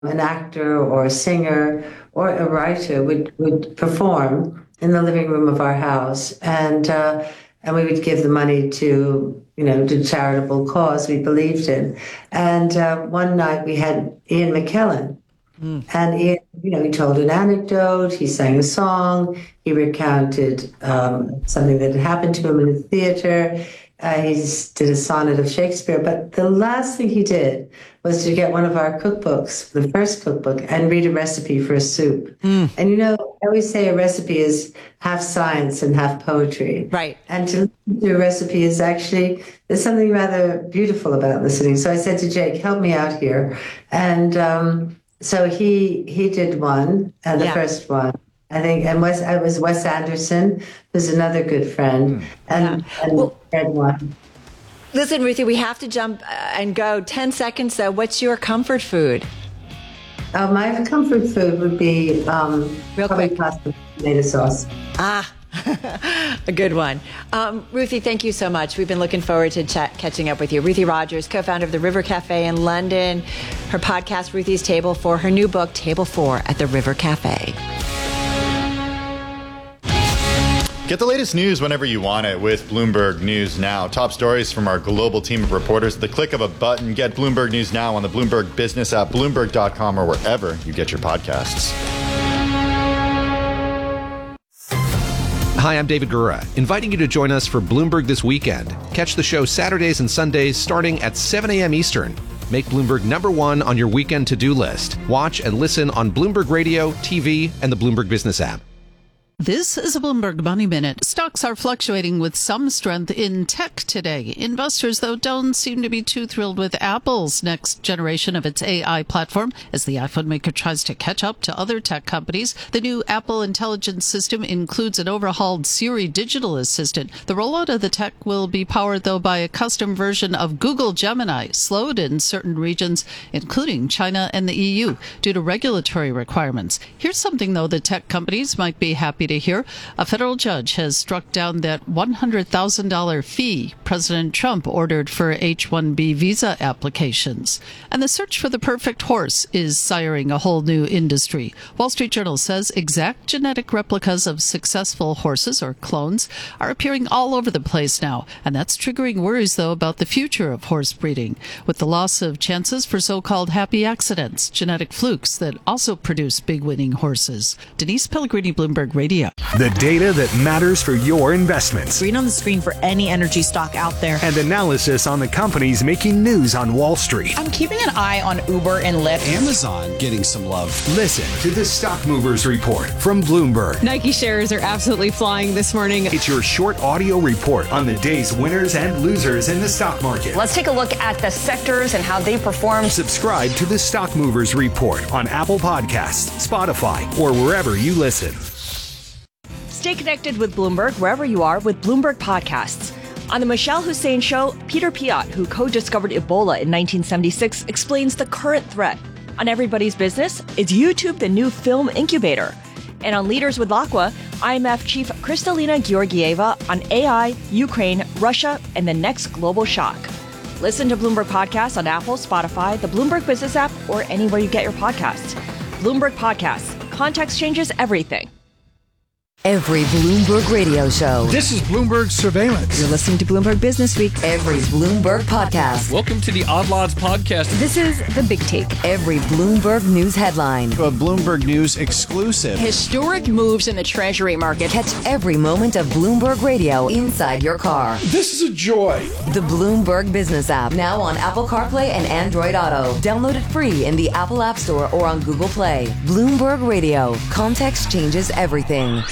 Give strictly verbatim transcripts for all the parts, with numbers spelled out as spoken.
an actor or a singer or a writer would, would perform in the living room of our house, and uh, and we would give the money to, you know, to charitable cause we believed in. And uh, one night we had Ian McKellen, mm. and Ian, you know, he told an anecdote, he sang a song, he recounted um, something that had happened to him in the theater. Uh, he did a sonnet of Shakespeare, but the last thing he did was to get one of our cookbooks, the first cookbook, and read a recipe for a soup. Mm. And, you know, I always say a recipe is half science and half poetry. Right. And to listen to a recipe is actually, there's something rather beautiful about listening. So I said to Jake, help me out here. And um, so he he did one, and the yeah. first one. I think, and Wes, I was Wes Anderson, who's another good friend, and, yeah. and well, read one. Listen, Ruthie, we have to jump and go. Ten seconds, though. What's your comfort food? Uh, my comfort food would be um, Real probably quick. pasta with tomato sauce. Ah, a good one. Um, Ruthie, thank you so much. We've been looking forward to chat, catching up with you. Ruthie Rogers, co-founder of the River Cafe in London. Her podcast, Ruthie's Table four. Her new book, Table four at the River Cafe. Get the latest news whenever you want it with Bloomberg News Now. Top stories from our global team of reporters at the click of a button. Get Bloomberg News Now on the Bloomberg Business app, Bloomberg dot com, or wherever you get your podcasts. Hi, I'm David Gura, inviting you to join us for Bloomberg This Weekend. Catch the show Saturdays and Sundays starting at seven a.m. Eastern. Make Bloomberg number one on your weekend to-do list. Watch and listen on Bloomberg Radio, T V, and the Bloomberg Business app. This is a Bloomberg Money Minute. Stocks are fluctuating with some strength in tech today. Investors, though, don't seem to be too thrilled with Apple's next generation of its A I platform as the iPhone maker tries to catch up to other tech companies. The new Apple Intelligence System includes an overhauled Siri digital assistant. The rollout of the tech will be powered, though, by a custom version of Google Gemini, slowed in certain regions, including China and the E U, due to regulatory requirements. Here's something, though, that tech companies might be happy to hear. A federal judge has struck down that one hundred thousand dollars fee President Trump ordered for H one B visa applications. And the search for the perfect horse is siring a whole new industry. Wall Street Journal says exact genetic replicas of successful horses, or clones, are appearing all over the place now. And that's triggering worries, though, about the future of horse breeding, with the loss of chances for so-called happy accidents, genetic flukes that also produce big winning horses. Denise Pellegrini, Bloomberg Radio. The data that matters for your investments. Green on the screen for any energy stock out there. And analysis on the companies making news on Wall Street. I'm keeping an eye on Uber and Lyft. Amazon getting some love. Listen to the Stock Movers Report from Bloomberg. Nike shares are absolutely flying this morning. It's your short audio report on the day's winners and losers in the stock market. Let's take a look at the sectors and how they perform. Subscribe to the Stock Movers Report on Apple Podcasts, Spotify, or wherever you listen. Stay connected with Bloomberg wherever you are with Bloomberg Podcasts. On the Michelle Hussein Show, Peter Piot, who co-discovered Ebola in nineteen seventy-six, explains the current threat. On Everybody's Business, is YouTube the new film incubator? And on Leaders with L'Aqua, I M F Chief Kristalina Georgieva on A I, Ukraine, Russia, and the next global shock. Listen to Bloomberg Podcasts on Apple, Spotify, the Bloomberg Business app, or anywhere you get your podcasts. Bloomberg Podcasts. Context changes everything. Every Bloomberg radio show. This is Bloomberg Surveillance. You're listening to Bloomberg Business Week. Every Bloomberg podcast. Welcome to the Odd Lots podcast. This is The Big Take. Every Bloomberg News headline. A Bloomberg News exclusive. Historic moves in the Treasury market. Catch every moment of Bloomberg Radio inside your car. This is a joy. The Bloomberg Business app. Now on Apple CarPlay and Android Auto. Download it free in the Apple App Store or on Google Play. Bloomberg Radio. Context changes everything.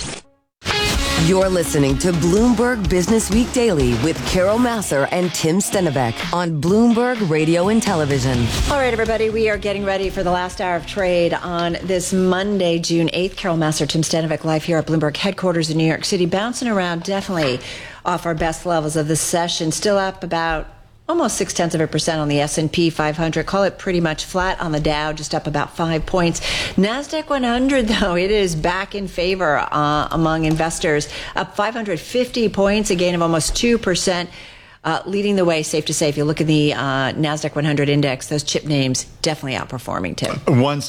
You're listening to Bloomberg Business Week Daily with Carol Massar and Tim Stennebeck on Bloomberg Radio and Television. All right, everybody, we are getting ready for the last hour of trade on this Monday, June eighth. Carol Massar, Tim Stennebeck, live here at Bloomberg headquarters in New York City, bouncing around definitely off our best levels of the session. Still up about almost six tenths of a percent on the S and P five hundred. Call it pretty much flat on the Dow, just up about five points. NASDAQ one hundred, though, it is back in favor uh, among investors, up five hundred fifty points, a gain of almost two percent. Uh, leading the way, safe to say, if you look at the uh, NASDAQ one hundred index, those chip names definitely outperforming, Tim. One